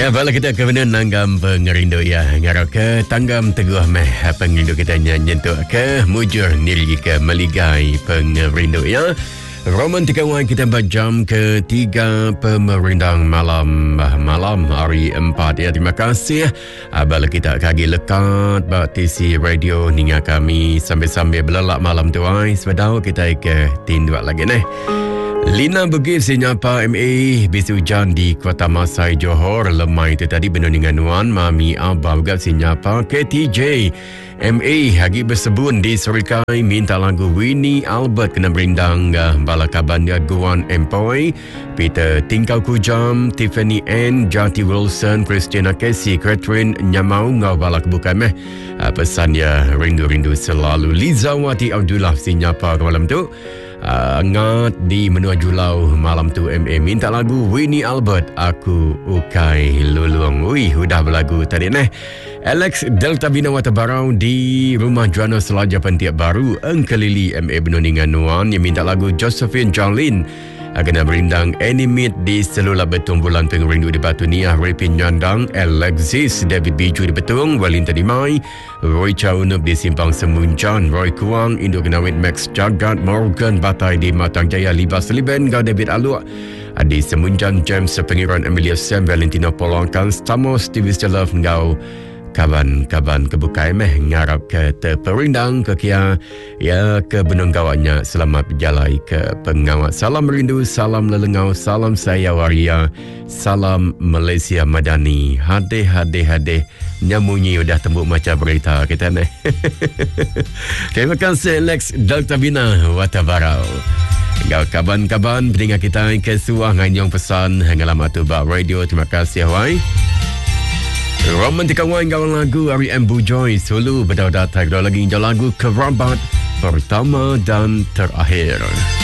Ya, bala kita ke mana nanggam pengerindu ya. Ngarap ke tanggam teguh meh pengerindu kita nyentuh ke mujur nili ke meligai pengerindu ya. Romantika wan kita berjam ke-3 pemerintang malam hari 4 ya. Terima kasih bala kita kagi lekat TC Radio ninga kami sambil-sambil belalak malam tu ai. Sebab kita ke tinduak lagi nih. Lina Bugis sinyapa MA bisi hujan di Kota Masai Johor lemai itu tadi benundingan nuan Mami Abah juga sinyapa KTJ MA hagi bersebun di Surikai minta lagu Winnie Albert kena berindang bala kabannya Guan Empoy Peter Tingkau Kujam Tiffany N Jati Wilson Christina Casey Catherine Nyamau ngau bala kebukan pesan ya rindu-rindu selalu Lizawati Abdullah sinyapa ke malam tu ngat di menua Julau malam tu MA minta lagu Winnie Albert Aku Ukai Luluang. Udah berlagu tadi Alex Delta Bina Watabarau di rumah Juana Selaja Pentiak Baru Engkelili MA Benundingan Nuan yang minta lagu Josephine Jolin kena berindang Animate di Selula Betung Bulan Pengerindu di Batu Niah Repin Nyandang Alexis David Biju di Betung Walinta di Mai Roy Chaunup di Simpang Semuncan Roy Kuang Induk Kenawit Max Jagat Morgan Batai di Matang Jaya Libas Liben Gau David Aluk di Semuncan James Pengiran Amelia Sam Valentino Polongkan Stamos TV Stelov Ngau kaban-kaban kebukai ngarap ke terperindang ke kia ya ke benung kawannya selamat berjalai ke pengawat. Salam rindu, salam lelengau, salam saya waria, salam Malaysia Madani. Hade nyamunyi udah tembuk macam berita kita Terima kasih Lex Delta Bina Watabarau. Gau kaban-kaban pendengar kita ke suah nganyong pesan ngalamat tu bak radio. Terima kasih wai. Romantika wan gawan lagu R.M. Bujoy Sulu berdaudat lagi lagu Kerabat pertama dan terakhir.